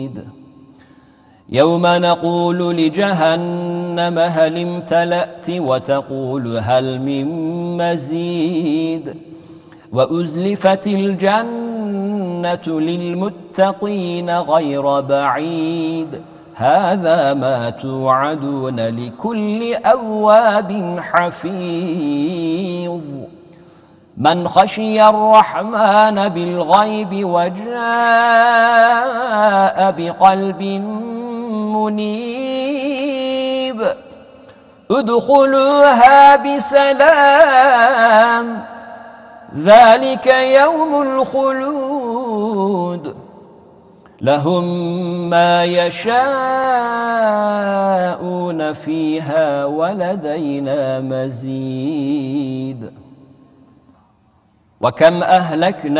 يوم نقول لجهنم هل امتلأت وتقول هل من مزيد وأزلفت الجنة للمتقين غير بعيد هذا ما توعدون لكل أواب حفيظ من خشي الرحمن بالغيب وجاء بقلب منيب ادخلوها بسلام ذلك يوم الخلود لهم ما يشاءون فيها ولدينا مزيد وكم أهلكنا